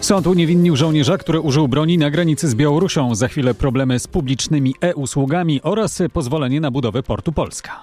Sąd uniewinnił żołnierza, który użył broni na granicy z Białorusią. Za chwilę problemy z publicznymi e-usługami oraz pozwolenie na budowę portu Polska.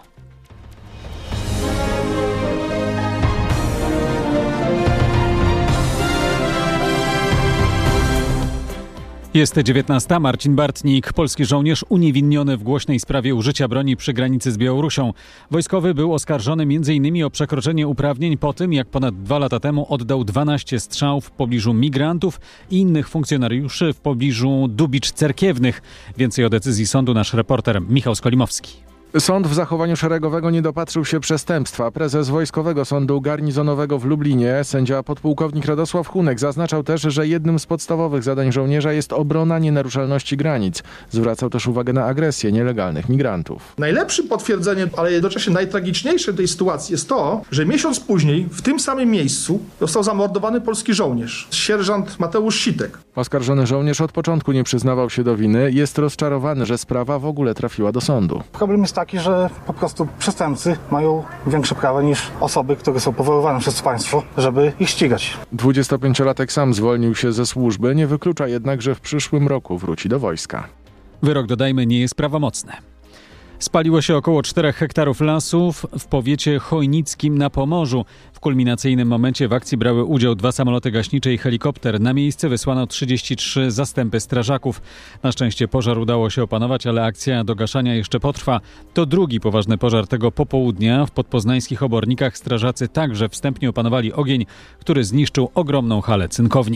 Jest 19. Marcin Bartnik, polski żołnierz uniewinniony w głośnej sprawie użycia broni przy granicy z Białorusią. Wojskowy był oskarżony m.in. o przekroczenie uprawnień po tym, jak ponad 2 lata temu oddał 12 strzałów w pobliżu migrantów i innych funkcjonariuszy w pobliżu dubicz cerkiewnych. Więcej o decyzji sądu nasz reporter Michał Skolimowski. Sąd w zachowaniu szeregowego nie dopatrzył się przestępstwa. Prezes Wojskowego Sądu Garnizonowego w Lublinie, sędzia podpułkownik Radosław Hunek, zaznaczał też, że jednym z podstawowych zadań żołnierza jest obrona nienaruszalności granic. Zwracał też uwagę na agresję nielegalnych migrantów. Najlepszym potwierdzeniem, ale jednocześnie najtragiczniejsze tej sytuacji jest to, że miesiąc później w tym samym miejscu został zamordowany polski żołnierz, sierżant Mateusz Sitek. Oskarżony żołnierz od początku nie przyznawał się do winy. Jest rozczarowany, że sprawa w ogóle trafiła do sądu. Problem jest taki, że po prostu przestępcy mają większe prawa niż osoby, które są powoływane przez państwo, żeby ich ścigać. 25-latek sam zwolnił się ze służby, nie wyklucza jednak, że w przyszłym roku wróci do wojska. Wyrok, dodajmy, nie jest prawomocny. Spaliło się około 4 hektarów lasów w powiecie chojnickim na Pomorzu. W kulminacyjnym momencie w akcji brały udział 2 samoloty gaśnicze i helikopter. Na miejsce wysłano 33 zastępy strażaków. Na szczęście pożar udało się opanować, ale akcja do gaszania jeszcze potrwa. To drugi poważny pożar tego popołudnia. W podpoznańskich Obornikach strażacy także wstępnie opanowali ogień, który zniszczył ogromną halę cynkowni.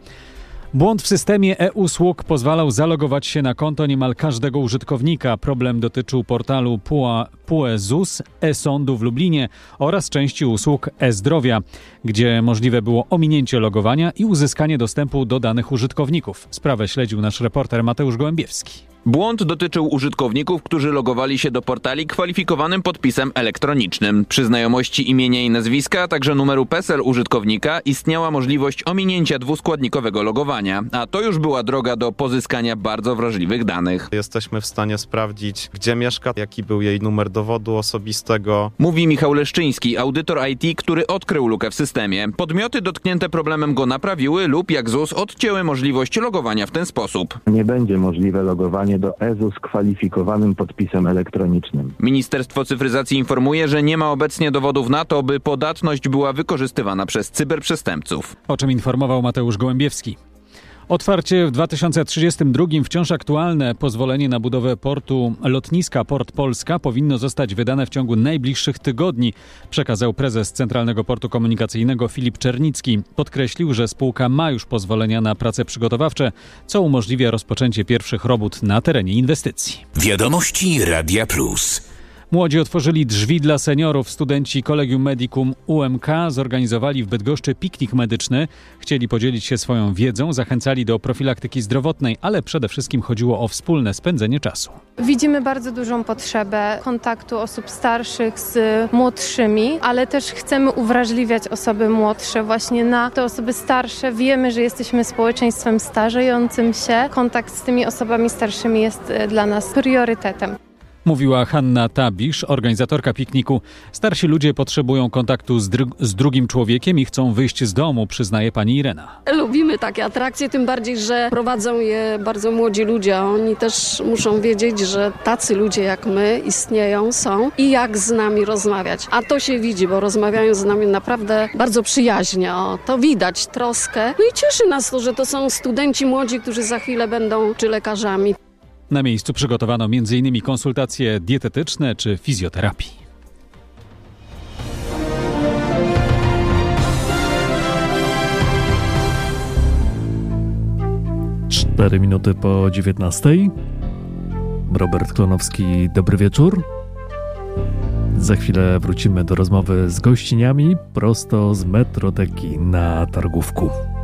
Błąd w systemie e-usług pozwalał zalogować się na konto niemal każdego użytkownika. Problem dotyczył portalu PUE ZUS, e-sądu w Lublinie oraz części usług e-zdrowia, gdzie możliwe było ominięcie logowania i uzyskanie dostępu do danych użytkowników. Sprawę śledził nasz reporter Mateusz Gołębiewski. Błąd dotyczył użytkowników, którzy logowali się do portali kwalifikowanym podpisem elektronicznym. Przy znajomości imienia i nazwiska, a także numeru PESEL użytkownika istniała możliwość ominięcia dwuskładnikowego logowania, a to już była droga do pozyskania bardzo wrażliwych danych. Jesteśmy w stanie sprawdzić, gdzie mieszka, jaki był jej numer dowodu osobistego. Mówi Michał Leszczyński, audytor IT, który odkrył lukę w systemie. Podmioty dotknięte problemem go naprawiły lub jak ZUS odcięły możliwość logowania w ten sposób. Nie będzie możliwe logowanie do EZUS kwalifikowanym podpisem elektronicznym. Ministerstwo Cyfryzacji informuje, że nie ma obecnie dowodów na to, by podatność była wykorzystywana przez cyberprzestępców. O czym informował Mateusz Gołębiewski. Otwarcie w 2032 wciąż aktualne pozwolenie na budowę portu lotniska Port Polska powinno zostać wydane w ciągu najbliższych tygodni, przekazał prezes Centralnego Portu Komunikacyjnego Filip Czernicki. Podkreślił, że spółka ma już pozwolenia na prace przygotowawcze, co umożliwia rozpoczęcie pierwszych robót na terenie inwestycji. Wiadomości Radia Plus. Młodzi otworzyli drzwi dla seniorów. Studenci Collegium Medicum UMK zorganizowali w Bydgoszczy piknik medyczny. Chcieli podzielić się swoją wiedzą, zachęcali do profilaktyki zdrowotnej, ale przede wszystkim chodziło o wspólne spędzenie czasu. Widzimy bardzo dużą potrzebę kontaktu osób starszych z młodszymi, ale też chcemy uwrażliwiać osoby młodsze właśnie na te osoby starsze. Wiemy, że jesteśmy społeczeństwem starzejącym się. Kontakt z tymi osobami starszymi jest dla nas priorytetem. Mówiła Hanna Tabisz, organizatorka pikniku. Starsi ludzie potrzebują kontaktu z drugim człowiekiem i chcą wyjść z domu, przyznaje pani Irena. Lubimy takie atrakcje, tym bardziej, że prowadzą je bardzo młodzi ludzie, a oni też muszą wiedzieć, że tacy ludzie jak my istnieją, są i jak z nami rozmawiać. A to się widzi, bo rozmawiają z nami naprawdę bardzo przyjaźnie. To widać troskę. No i cieszy nas to, że to są studenci młodzi, którzy za chwilę będą czy lekarzami. Na miejscu przygotowano m.in. konsultacje dietetyczne czy fizjoterapii. Cztery minuty po 19. Robert Klonowski, dobry wieczór. Za chwilę wrócimy do rozmowy z gościniami prosto z Metroteki na Targówku.